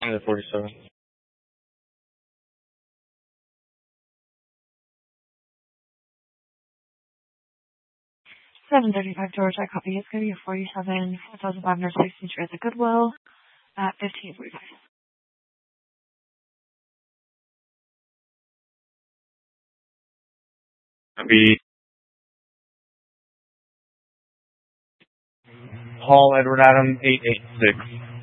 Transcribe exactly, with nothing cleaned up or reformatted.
the forty-seven. seven thirty-five George, I copy. It's going to be a forty-seven, one thousand five hundred sixteen Transit Goodwill at fifteen forty-five. Copy. Paul Edward Adam, eight eight six.